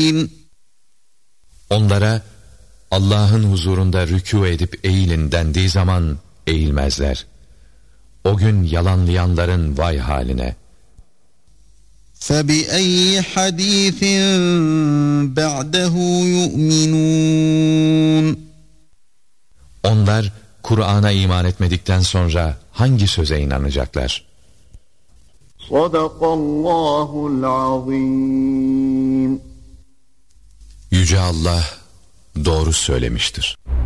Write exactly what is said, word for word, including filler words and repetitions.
ساجدين. Onlara Allah'ın huzurunda rükû edip eğilin dendiği zaman eğilmezler. O gün yalanlayanların vay haline. فَبِأَيِّ حَدِيثٍ بَعْدَهُ يُؤْمِنُونَ. Onlar Kur'an'a iman etmedikten sonra hangi söze inanacaklar? Sadakallahul azim. Yüce Allah doğru söylemiştir.